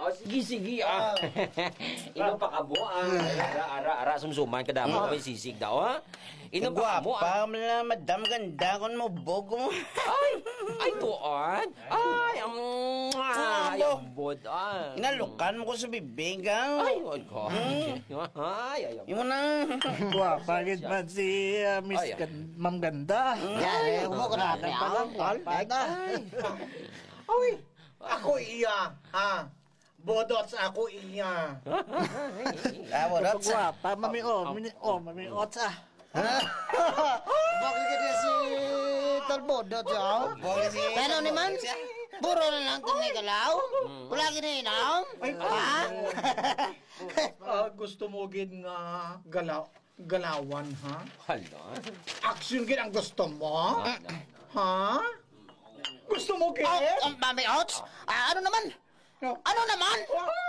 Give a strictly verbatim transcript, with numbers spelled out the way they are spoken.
Oh, sige, sige, ah. Inom pa ka mo, ah. Ara, ara, ara, sumsuman ka dapat kami sisig daw, ha? Inom pa ka mo, ah. Gwapa mo na, madam, ganda kon mo, bogo mo. Ay, ay, tuon. Ay, um, ay, ambod, ay. Inalukan mo ko sa bibig, ha? Ay, ay, ko. Ay, ay, Yung mo na. Gwapa, gid man si uh, Miss Ay, ay. Gan- Ma'am Ganda. Yan, eh, umuko na. Ay, palang, Ay, Uy, ako iya, ha? Bodots ako iya. Ah, wala Ito gwapa, mami o, mami o, mami o, sa. bakit ka si Talbodot siya? Kano naman? Puro na lang tinigalaw? Wala ginainom? Ha? Ah, gusto mo gid nga galaw galawan, ha? Hala. Action gid ang gusto mo? Ha? Gusto mo gid? Oh, um, Mami Ots? Ah, ano naman? No. Ano naman?